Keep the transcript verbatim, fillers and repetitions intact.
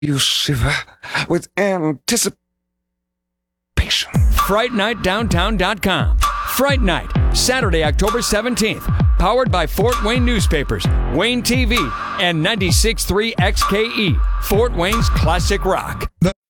you shiver with anticipation. fright night downtown dot com. Fright Night, Saturday, October seventeenth. Powered by Fort Wayne Newspapers, Wayne T V, and ninety-six point three X K E, Fort Wayne's Classic Rock.